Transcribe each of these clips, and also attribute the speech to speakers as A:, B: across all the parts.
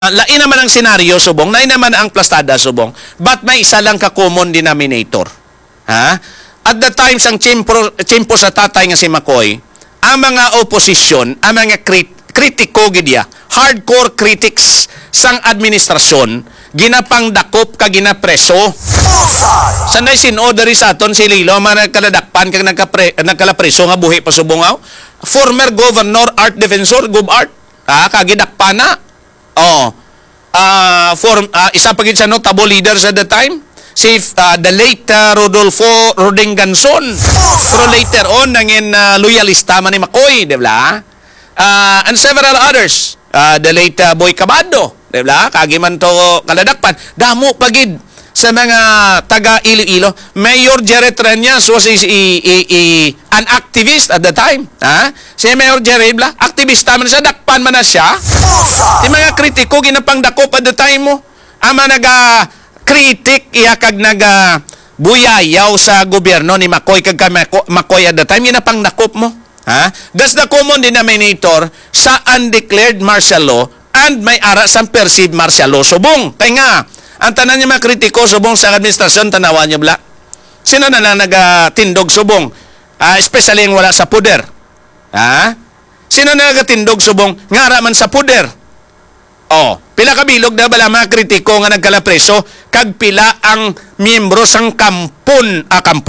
A: Lain naman ang senaryo, subong. Lain naman ang plastada, subong. But may isa lang ka-common denominator. Ha? At the times, ang tiyempo sa tatay nga si Macoy, ang mga opposition, ang mga kritiko, gidya, hardcore critics sang administrasyon, ginapangdakop ka ginapreso. Sanay sinodari sa aton si Lilo, mga nagkaladakpan kag nagkalapreso nga buhi pa subongaw. Former Governor Art Defensor, Gub-Art, kagidakpan na. Isa pa gid siya, no, tabo leaders at the time. Si the late Rodolfo Rodinganson. Pero later on, nangin loyalista man ni Macoy, di ba? And several others. The late Boy Cabado, di ba? Kagi man to kaladakpan. Damo pagid sa mga taga Iloilo. Mayor Jared Reñas was an activist at the time. Si Mayor Jared, aktivista man siya, dakpan man na siya. Di mga kritiko, ginapangdakop at the time mo. Ang mga kritik iya kag buyayaw sa gobyerno ni Macoy kag Macoy at the time, ginapangdakop mo. That's the common denominator sa undeclared martial law and may ara sa perceived martial law. Subong, kaya nga, ang tanan niya mga kritiko, subong sa administrasyon, tanawan niyo bla. Sino na nagatindog subong? Especially yung wala sa puder. Sino na nagatindog subong? Ngara man sa puder. Pila kabilog na bala mga kritiko nga nagkalapreso, kag pila ang miyembro sang kampon,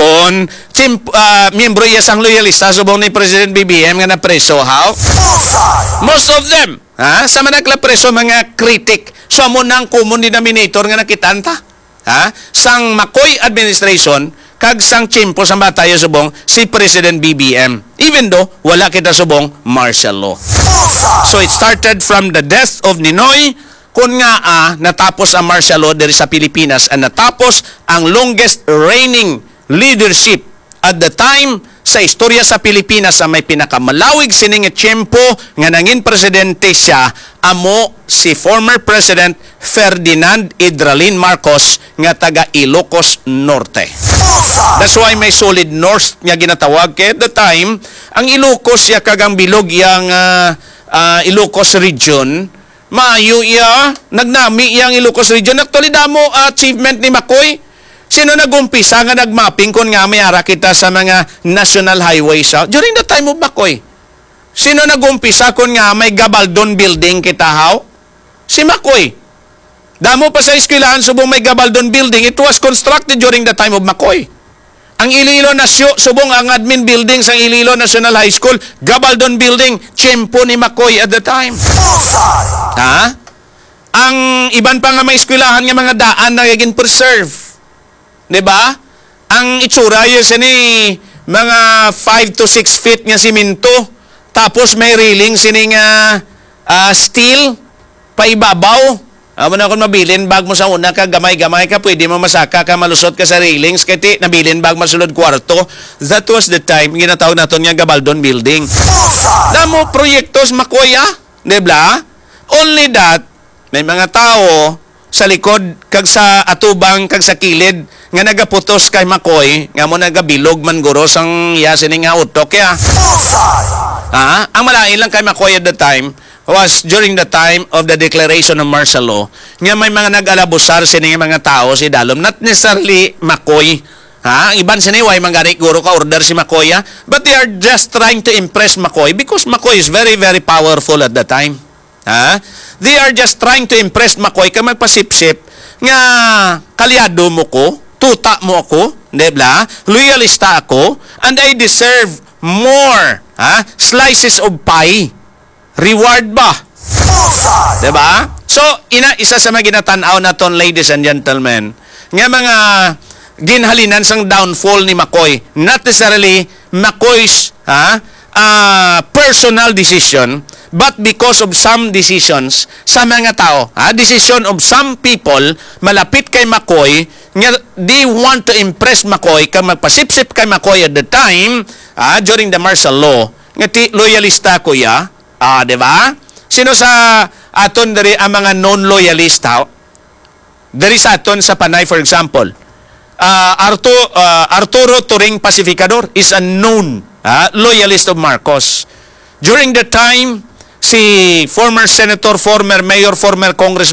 A: miyembro iya sang loyalista, subong ni President BBM nga napreso, how? Most of them, sa mga nagkalapreso, mga kritik, so mo nang common denominator nga nakitanta. Sang Macoy administration, kag sang tiyempo sa batayo subong, si President BBM. Even though, wala kita subong martial law. So it started from the death of Ninoy, kung nga natapos ang martial law diri sa Pilipinas, at natapos ang longest reigning leadership at the time sa istorya sa Pilipinas sa may pinakamalawig sining tiyempo nga nangin presidente siya, amo si former President Ferdinand Idralin Marcos nga taga Ilocos Norte. That's why may solid north nga ginatawag. Kaya at the time, ang Ilocos ya kagang bilog yang Ilocos region, maayo iya, nagnami yang Ilocos region. Actually, damo achievement ni Macoy. Sino nagumpisa nga nagmapping kung nga may ara kita sa mga national highways during the time of Macoy? Sino nagumpisa kung nga may Gabaldon building kita how? Si Macoy. Damo pa sa eskwelahan subong may Gabaldon building. It was constructed during the time of Macoy. Ang Iloilo subong ang admin building sa Iloilo National High School, Gabaldon building, tiyempo ni Macoy at the time. Ang iban pa nga may eskwelahan nga mga daan na naging preserve. Diba? Ang itsura yun sini mga 5 to 6 feet nga simento, tapos may railing sining steel paibabaw. Amo na kung mabilin bag mo sa una ka, gamay-gamay ka, pwede mo masaka ka, malusot ka sa railings, kaya nabilin bag masulod kwarto. That was the time ginatawag natin nga Gabaldon building. Damo proyektos Macoy, diba? Only that may mga tao sa likod kag sa atubang kag sa kilid nga nagaputos kay Macoy nga mo nagabilog man guro sang sining nga utok ya. Ang malain lang kay Macoy at the time was during the time of the declaration of martial law nga may mga nag-alabusar sining mga tao si Dalom, not necessarily Macoy. Ang iban siniway mangari guro ka order si Macoy, but they are just trying to impress Macoy because Macoy is very very powerful at the time. They are just trying to impress Macoy ka magpasipsip nga kalyado mo ko, tuta mo ako, diba? Loyalista ako, and I deserve more slices of pie. Reward ba? Diba? So, isa sa mga ginatanaw naton, ladies and gentlemen, nga mga ginhalinan sang downfall ni Macoy, not necessarily Macoy's personal decision, but because of some decisions sa mga tao, decision of some people malapit kay Macoy, nga they want to impress Macoy, kag magpasipsip kay Macoy at the time, during the martial law, nga loyalista ko diba? Sino sa aton dari ang mga non-loyalista? Dari sa aton sa Panay, for example, Arturo Turing Pacificador is a known loyalist of Marcos. During the time si former senator, former mayor, former congressman